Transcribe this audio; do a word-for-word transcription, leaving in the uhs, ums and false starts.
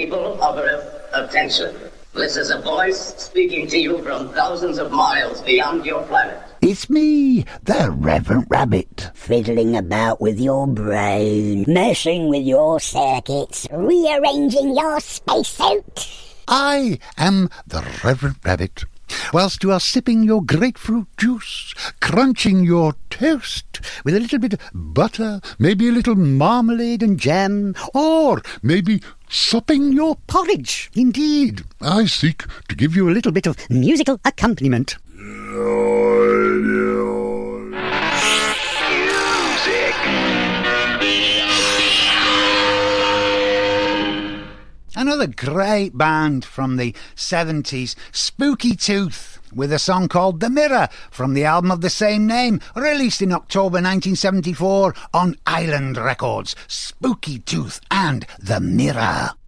people of Earth, attention. This is a voice speaking to you from thousands of miles beyond your planet. It's me, the Reverend Rabbit. Fiddling about with your brain, messing with your circuits, rearranging your spacesuit. I am the Reverend Rabbit. Whilst you are sipping your grapefruit juice, crunching your toast with a little bit of butter, maybe a little marmalade and jam, or maybe supping your porridge. Indeed, I seek to give you a little bit of musical accompaniment. Another great band from the seventies, Spooky Tooth, with a song called The Mirror from the album of the same name, released in October nineteen seventy-four on Island Records. Spooky Tooth and The Mirror.